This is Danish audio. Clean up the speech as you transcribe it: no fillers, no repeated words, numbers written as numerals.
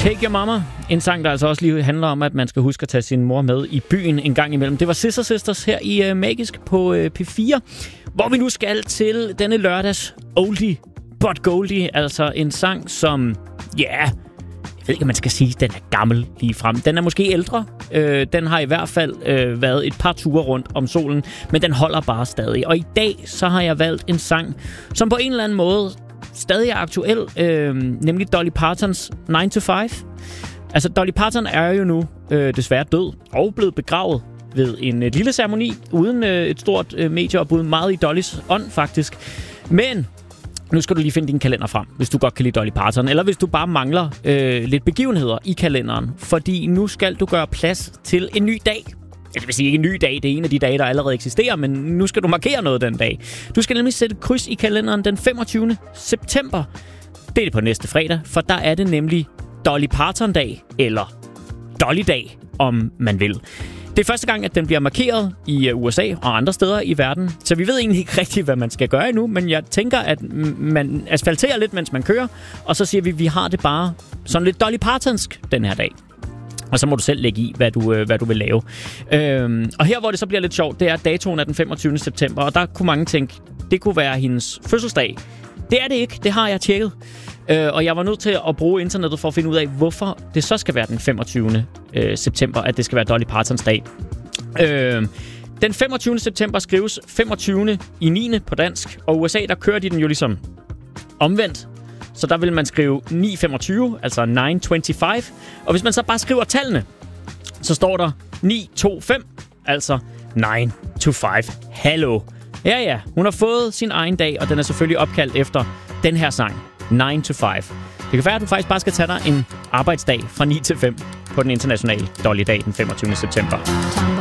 Take Your Mama. En sang, der altså også lige handler om, at man skal huske at tage sin mor med i byen en gang imellem. Det var Scissor Sisters her i Magisk på P4, hvor vi nu skal til denne lørdags oldie but goldie. Altså en sang, som, jeg ved ikke, om man skal sige, den er gammel lige frem. Den er måske ældre. Den har i hvert fald været et par ture rundt om solen, men den holder bare stadig. Og i dag, så har jeg valgt en sang, som på en eller anden måde stadig er aktuel, nemlig Dolly Partons 9 to 5. Altså, Dolly Parton er jo nu desværre død og blevet begravet ved en lille ceremoni, uden et stort medieopbud, meget i Dollys ånd faktisk. Men nu skal du lige finde din kalender frem, hvis du godt kan lide Dolly Parton, eller hvis du bare mangler lidt begivenheder i kalenderen, fordi nu skal du gøre plads til en ny dag. Det vil sige ikke en ny dag, det er en af de dage, der allerede eksisterer, men nu skal du markere noget den dag. Du skal nemlig sætte et kryds i kalenderen den 25. september. Det er det på næste fredag, for der er det nemlig Dolly Parton-dag, eller Dolly-dag, om man vil. Det er første gang, at den bliver markeret i USA og andre steder i verden, så vi ved egentlig ikke rigtigt, hvad man skal gøre endnu, men jeg tænker, at man asfalterer lidt, mens man kører, og så siger vi har det bare sådan lidt Dolly Partonsk den her dag. Og så må du selv lægge i, hvad du vil lave. Og her, hvor det så bliver lidt sjovt, det er datoen af den 25. september. Og der kunne mange tænke, det kunne være hendes fødselsdag. Det er det ikke. Det har jeg tjekket. Og jeg var nødt til at bruge internettet for at finde ud af, hvorfor det så skal være den 25. september, at det skal være Dolly Partons dag. Den 25. september skrives 25. i 9. på dansk. Og USA, der kører de den jo ligesom omvendt. Så der vil man skrive 925, altså 925. Og hvis man så bare skriver tallene, så står der 925, altså 9 to 5. Hallo. Ja, hun har fået sin egen dag, og den er selvfølgelig opkaldt efter den her sang, 9 to 5. Det kan være, at du faktisk bare skal tage dig en arbejdsdag fra 9 til 5 på den internationale Dolly-dag den 25. september.